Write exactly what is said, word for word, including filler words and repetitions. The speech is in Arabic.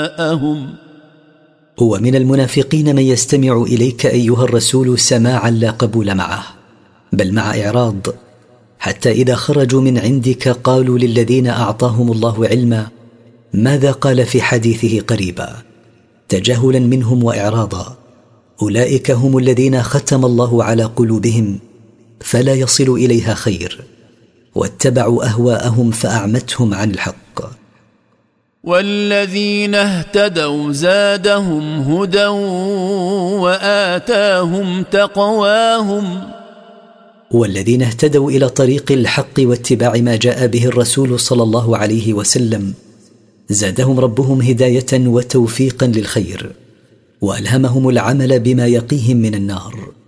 ومن المنافقين من يستمع إليك أيها الرسول سماعا لا قبول معه بل مع إعراض، حتى إذا خرجوا من عندك قالوا للذين أعطاهم الله علما ماذا قال في حديثه قريبا، تجاهلا منهم وإعراضا. أولئك هم الذين ختم الله على قلوبهم فلا يصل إليها خير، واتبعوا أهواءهم فأعمتهم عن الحق. والذين اهتدوا زادهم هدى وآتاهم تقواهم. والذين اهتدوا إلى طريق الحق واتباع ما جاء به الرسول صلى الله عليه وسلم زادهم ربهم هداية وتوفيقا للخير، وألهمهم العمل بما يقيهم من النار.